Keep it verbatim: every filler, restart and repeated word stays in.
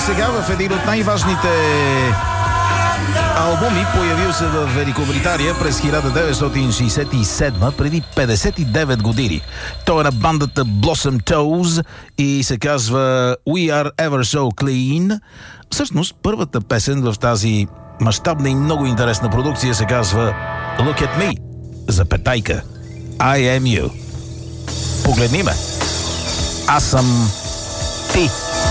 сега в един от най-важните албуми, появил се в Великобритания през хиляда деветстотин шейсет и седма, преди петдесет и девет години. Той е на бандата Blossom Toes и се казва We Are Ever So Clean. Всъщност, първата песен в тази мащабна и много интересна продукция се казва Look at Me, запетайка I am you. Погледни ме. Аз съм ти.